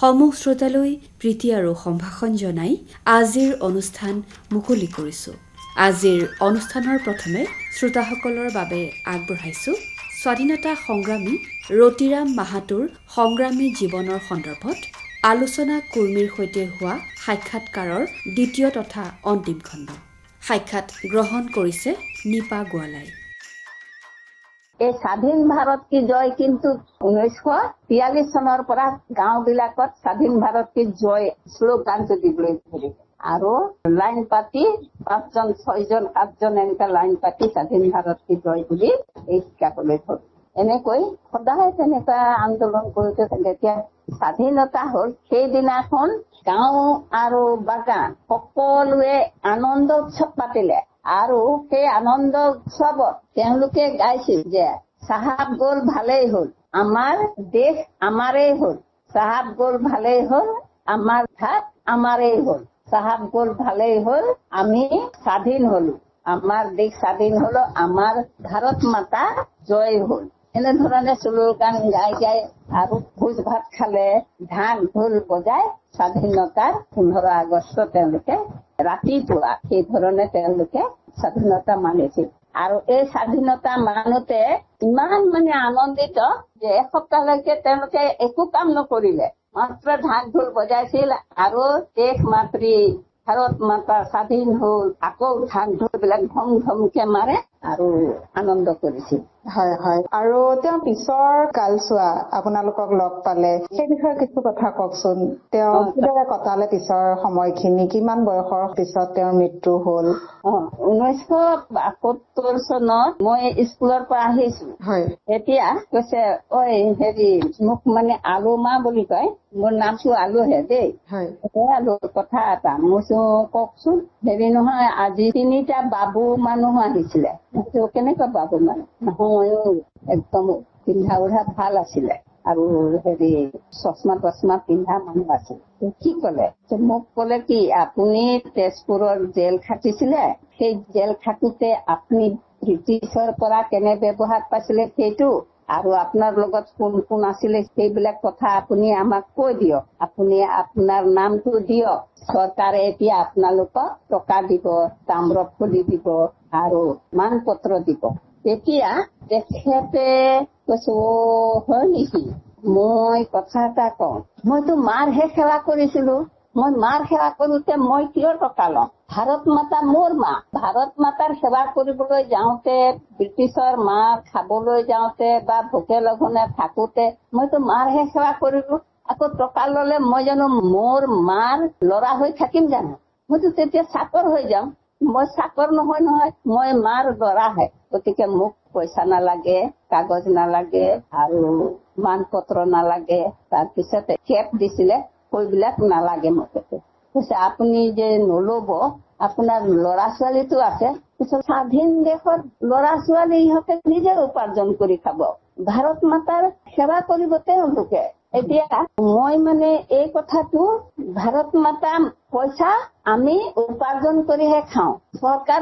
সমূহ শ্ৰোতালৈ প্ৰীতি আৰু সম্ভাষণ জনাই আজিৰ অনুষ্ঠান মুকলি কৰিছো। আজিৰ অনুষ্ঠানৰ প্ৰথমে শ্ৰোতাসকলৰ বাবে আগবঢ়াইছো স্বাধীনতা সংগ্ৰামী ৰতিৰাম মাহাতোৰ সংগ্ৰামী জীৱনৰ সন্দৰ্ভত আলোচনা কৰ্মীৰ সৈতে হোৱা সাক্ষাৎকাৰৰ দ্বিতীয় তথা অন্তিম খণ্ড। সাক্ষাৎ গ্ৰহণ কৰিছে নিপা গোৱালাই। এই স্বাধীন ভাৰত কি জয় কিন্তু 1943 চনৰ পৰা গাঁওবিলাকত স্বাধীন ভাৰত কি জয় শ্লোগানটো দিবলৈ ধৰিলে আৰু লাইন পাতি 5জন 6জন 7জন এনেকুৱা লাইন পাতি স্বাধীন ভাৰত কি জয় বুলি এই শিকাবলৈ ধৰিলে। এনেকৈ সদায় তেনেকুৱা আন্দোলন কৰোঁতে যেতিয়া স্বাধীনতা হ'ল সেইদিনাখন গাঁও আৰু বাগান সকলোৱে আনন্দ উৎসৱ পাতিলে আৰু সেই আনন্দ উৎসৱত তেওঁলোকে গাইছিল যে চাহাব গ'ল ভালেই হ'ল, আমাৰ দেশ আমাৰেই হ'ল, চাহাব গ'ল ভালেই হ'ল, আমাৰ ভাত আমাৰেই হ'ল, চাহাব গ'ল ভালেই হ'ল, আমি স্বাধীন হলো, আমাৰ দেশ স্বাধীন হলো, আমাৰ ভাৰত মাতা জয় হ'ল। এনেধৰণে শ্লোগান গাই গাই আৰু ভোজ ভাত খালে, ঢাক ঢোল বজাই স্বাধীনতাৰ 15 আগষ্ট তেওঁলোকে ৰাতিপুৱা সেই ধৰণে তেওঁলোকে স্বাধীনতা মানিছিল। আৰু এই স্বাধীনতা মানোতে ইমান আনন্দিত যে এসপ্তাহলৈকে তেওঁলোকে একো কাম নকৰিলে, মাত্ৰ ঢাক ঢোল বজাইছিল আৰু দেশ মাতৃ ভাৰত মাতা স্বাধীন হ'ল, আকৌ ঢাক ঢোল বিলাক ধম ধমকে মাৰে আৰু আনন্দ কৰিছিল। হয় হয়। আৰু তেওঁ পিছৰ কালছোৱা আপোনালোকক লগ পালে সেই বিষয়ে কিছু কথা কওকচোন। তেওঁ কিদৰে কটালে পিছৰ সময়খিনি, কিমান বয়সৰ পিছত তেওঁৰ মৃত্যু হ'ল? 1972 চনত মই স্কুলৰ পৰা আহিছো। হয়। এতিয়া কৈছে ঐ মোক আলু মা বুলি কয়, মোৰ নামটো আলুহে দেই। হয়। আলু কথা এটা মই কওকচোন। নহয় আজি 3টা বাবু মানুহ আহিছিলে। কেনেকুৱা বাবু মানুহ? নহয় একদম পিন্ধা উধা ভাল আছিলে আৰু চশমা তচমা পিন্ধা মানুহ আছিল। কি কলে? মোক কলে কি আপুনি তেজপুৰৰ জেল খাটিছিলে, সেই জেল খাটোতে আপুনি ব্ৰিটিছৰ পৰা কেনে ব্যৱহাৰ পাইছিলে সেইটো আৰু আপোনাৰ লগত কোন কোন আছিলে সেইবিলাক কথা আপুনি আমাক কৈ দিয়ক, আপুনি আপোনাৰ নামটো দিয়ক, চৰকাৰে এতিয়া আপোনালোকক টকা দিব, তাম্ৰফলি দিব আৰু মান পত্ৰ দিব। তেতিয়া তেখেতে কৈছো হয় নেকি, মই কথা এটা কওঁ, মইতো মাৰহে সেৱা কৰিছিলো, মই মাৰ সেৱা কৰোতে মই কিয় টকা লওঁ? ভাৰত মাতা মোৰ মা, ভাৰত মাতাৰ সেৱা কৰিবলৈ যাওঁতে, ব্ৰিটিছৰ মাৰ খাবলৈ যাওঁতে বা ভোকে লঘোণে থাকোতে মইতো মাৰহে সেৱা কৰিলো, আকৌ টকা ললে মই জানো মোৰ মাৰ লৰা হৈ থাকিম জানো? মইতো তেতিয়া চাকৰ হৈ যাম। মই চাকৰ নহয়, মই মাৰ লৰাহে। গতিকে মোক পইচা নালাগে, কাগজ নালাগে আৰু মান পত্ৰ নালাগে। তাৰপিছতে কেপ দিছিলে, সেইবিলাক নালাগে মোক। কৈছে আপুনি যে নলব, আপোনাৰ ল'ৰা ছোৱালীটো আছে। স্বাধীন দেশৰ ল'ৰা ছোৱালী ইহঁতে নিজে উপাৰ্জন কৰি খাব, ভাৰত মাতাৰ সেৱা কৰিব তেওঁলোকে। এতিয়া মই এই কথাটো ভাৰত মাতা পইচা আমি উপাৰ্জন কৰিহে খাওঁ, চৰকাৰ